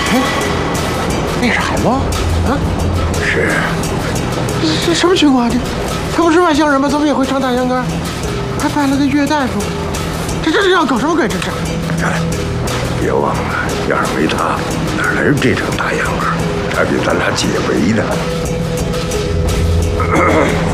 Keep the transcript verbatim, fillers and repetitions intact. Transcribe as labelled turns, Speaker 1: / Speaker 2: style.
Speaker 1: 哎，那是海猫啊？
Speaker 2: 是。
Speaker 1: 这这什么情况？这他不是外乡人吗？怎么也会唱大秧歌？还拜了个岳大夫，这这这要搞什么鬼？这是？
Speaker 2: 哎，别忘了，要是没他，哪来这场大秧歌？还给咱俩解围呢。